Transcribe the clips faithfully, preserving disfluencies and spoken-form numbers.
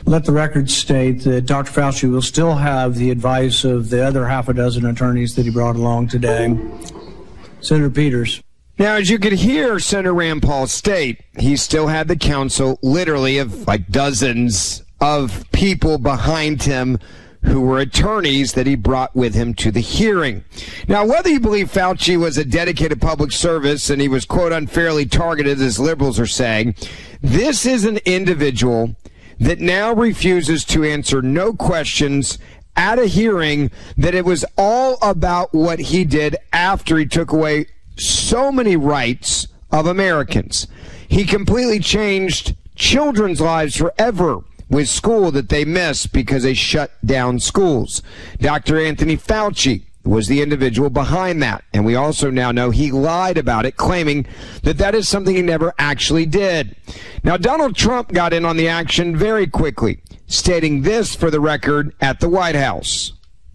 let the record state that Doctor Fauci will still have the advice of the other half a dozen attorneys that he brought along today. Senator Peters. Now, as you could hear Senator Rand Paul state, he still had the counsel literally of like dozens of people behind him who were attorneys that he brought with him to the hearing. Now, whether you believe Fauci was a dedicated public service and he was, quote, unfairly targeted, as liberals are saying, this is an individual that now refuses to answer no questions at a hearing, that it was all about what he did after he took away so many rights of Americans. He completely changed children's lives forever with school that they missed because they shut down schools. Doctor Anthony Fauci was the individual behind that. And we also now know he lied about it, claiming that that is something he never actually did. Now, Donald Trump got in on the action very quickly, stating this for the record at the White House.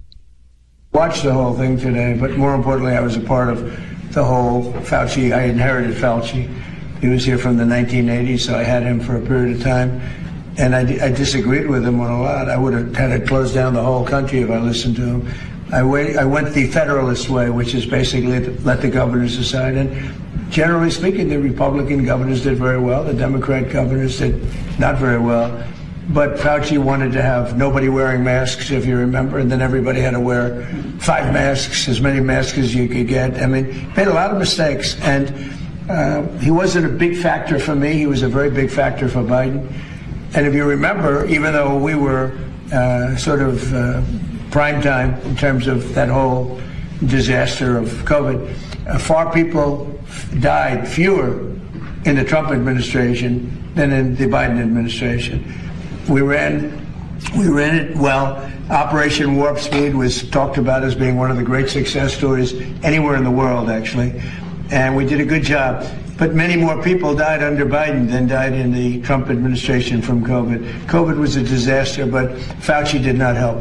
Watched the whole thing today, but more importantly, I was a part of the whole Fauci. I inherited Fauci. He was here from the nineteen eighties, so I had him for a period of time. And I, I disagreed with him on a lot. I would have had to close down the whole country if I listened to him. I, wait, I went the Federalist way, which is basically to let the governors decide. And generally speaking, the Republican governors did very well. The Democrat governors did not very well. But Fauci wanted to have nobody wearing masks, if you remember, and then everybody had to wear five masks, as many masks as you could get. I mean, he made a lot of mistakes. And uh, he wasn't a big factor for me. He was a very big factor for Biden. And if you remember, even though we were uh, sort of uh, prime time in terms of that whole disaster of COVID, uh, far people died fewer in the Trump administration than in the Biden administration. We ran, we ran it well. Operation Warp Speed was talked about as being one of the great success stories anywhere in the world, actually. And we did a good job. But many more people died under Biden than died in the Trump administration from COVID. COVID was a disaster, but Fauci did not help.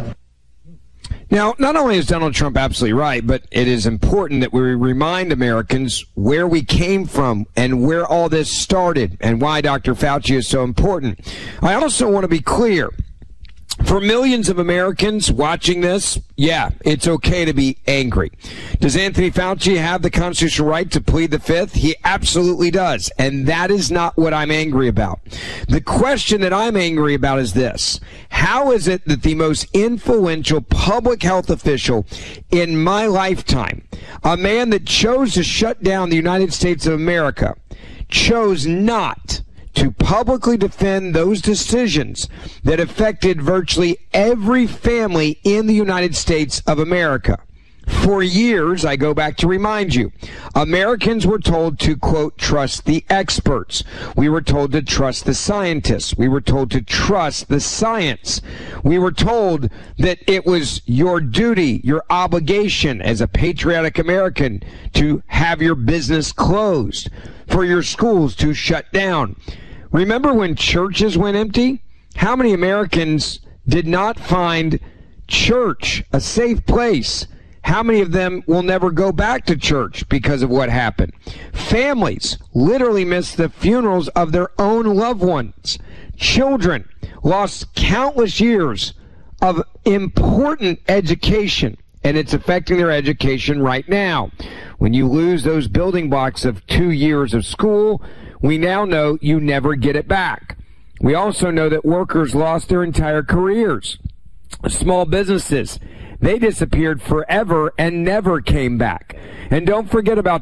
Now, not only is Donald Trump absolutely right, but it is important that we remind Americans where we came from and where all this started and why Doctor Fauci is so important. I also want to be clear. For millions of Americans watching this, yeah, it's okay to be angry. Does Anthony Fauci have the constitutional right to plead the fifth? He absolutely does. And that is not what I'm angry about. The question that I'm angry about is this. How is it that the most influential public health official in my lifetime, a man that chose to shut down the United States of America, chose not to publicly defend those decisions that affected virtually every family in the United States of America? For years, I go back to remind you, Americans were told to, quote, trust the experts. We were told to trust the scientists. We were told to trust the science. We were told that it was your duty, your obligation as a patriotic American to have your business closed, for your schools to shut down. Remember when churches went empty? How many Americans did not find church a safe place? How many of them will never go back to church because of what happened? Families literally missed the funerals of their own loved ones. Children lost countless years of important education, and it's affecting their education right now. When you lose those building blocks of two years of school, we now know you never get it back. We also know that workers lost their entire careers. Small businesses, they disappeared forever and never came back. And don't forget about